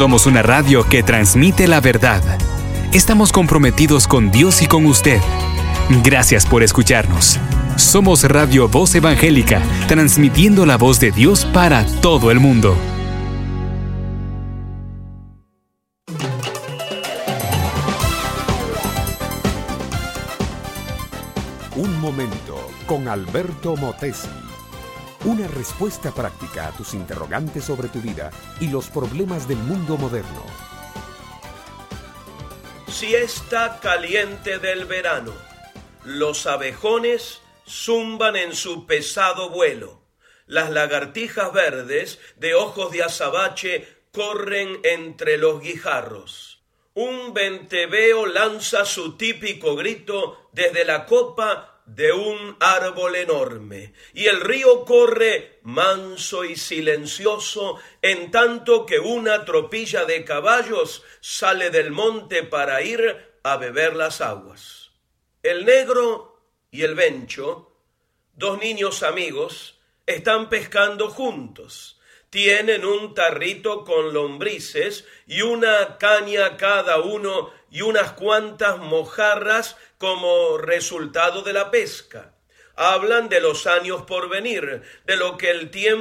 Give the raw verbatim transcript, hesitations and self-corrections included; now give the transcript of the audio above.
Somos una radio que transmite la verdad. Estamos comprometidos con Dios y con usted. Gracias por escucharnos. Somos Radio Voz Evangélica, transmitiendo la voz de Dios para todo el mundo. Un momento con Alberto Motesi. Una respuesta práctica a tus interrogantes sobre tu vida y los problemas del mundo moderno. Siesta caliente del verano. Los abejones zumban en su pesado vuelo. Las lagartijas verdes de ojos de azabache corren entre los guijarros. Un venteveo lanza su típico grito desde la copa de un árbol enorme, y el río corre manso y silencioso, en tanto que una tropilla de caballos sale del monte para ir a beber las aguas. El negro y el bencho, dos niños amigos, están pescando juntos. Tienen un tarrito con lombrices y una caña cada uno y unas cuantas mojarras como resultado de la pesca. Hablan de los años por venir, de lo que el tiempo